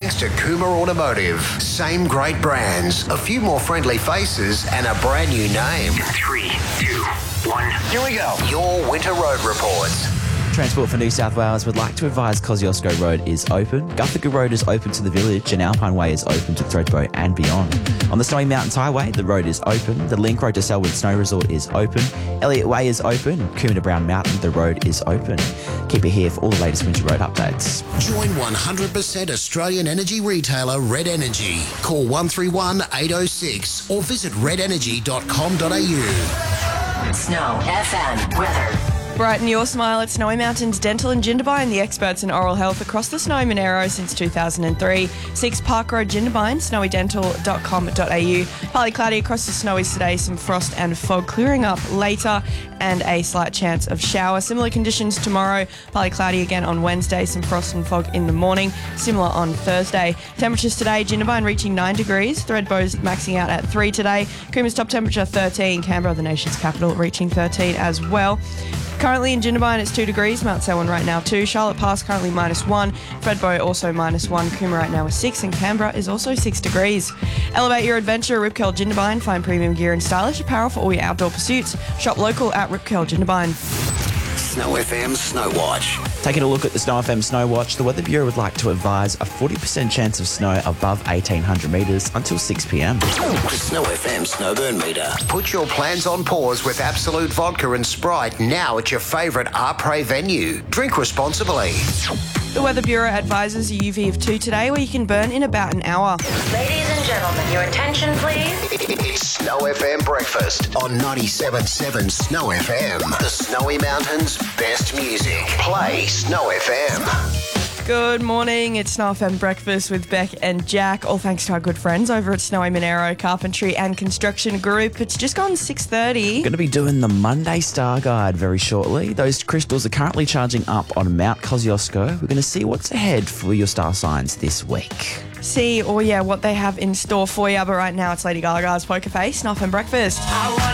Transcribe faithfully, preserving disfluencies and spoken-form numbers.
thanks to Kuma Automotive. Same great brands, a few more friendly faces, and a brand new name. Three, two, one. Here we go. Your Winter Road Reports. Transport for New South Wales would like to advise Kosciuszko Road is open, Guthaga Road is open to the village, and Alpine Way is open to Thredbo and beyond. On the Snowy Mountains Highway, the road is open, the Link Road to Selwood Snow Resort is open, Elliott Way is open, Coombe to Brown Mountain, the road is open. Keep it here for all the latest winter road updates. Join one hundred percent Australian energy retailer Red Energy. Call one three one, eight oh six or visit red energy dot com dot a u. Snow F M weather. Brighten your smile at Snowy Mountains Dental and Jindabyne, the experts in oral health across the Snowy Monaro since two thousand three. six Park Road, Jindabyne, snowy dental dot com dot a u. Partly cloudy across the Snowies today, some frost and fog clearing up later, and a slight chance of shower. Similar conditions tomorrow, partly cloudy again on Wednesday, some frost and fog in the morning, similar on Thursday. Temperatures today, Jindabyne reaching nine degrees, Thredbo's maxing out at three today, Coombs top temperature thirteen, Canberra, the nation's capital, reaching thirteen as well. Currently in Jindabyne, it's two degrees. Mount Selwyn right now two. Charlotte Pass currently minus one. Thredbo also minus one. Coombe right now is six, and Canberra is also six degrees. Elevate your adventure at Rip Curl Jindabyne. Find premium gear and stylish apparel for all your outdoor pursuits. Shop local at Rip Curl Jindabyne. Snow F M Snow Watch. Taking a look at the Snow F M Snow Watch, the Weather Bureau would like to advise a forty percent chance of snow above eighteen hundred metres until six p m. The Snow F M Snowburn Meter. Put your plans on pause with Absolute Vodka and Sprite now at your favourite Arpre venue. Drink responsibly. The Weather Bureau advises a U V of two today, where you can burn in about an hour. Ladies and gentlemen, your attention please. It's Snow F M Breakfast on ninety-seven point seven Snow F M. The Snowy Mountains' best music. Play Snow F M. Good morning, it's Snow F M Breakfast with Beck and Jack, all thanks to our good friends over at Snowy Monaro Carpentry and Construction Group. It's just gone six thirty. Going to be doing the Monday Star Guide very shortly. Those crystals are currently charging up on Mount Kosciuszko. We're going to see what's ahead for your star signs this week. See, oh yeah, what they have in store for you, but right now it's Lady Gaga's Poker Face, Snow F M Breakfast.